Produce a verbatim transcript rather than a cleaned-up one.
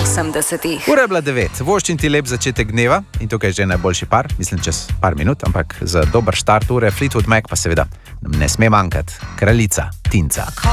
osemdesetih. Ura je bila devet, voščim ti lep začetek dneva in tukaj je že najboljši par, mislim čez par minut, ampak za dober štart ure Fleetwood Mac pa seveda ne sme manjkati kraljica Tinca.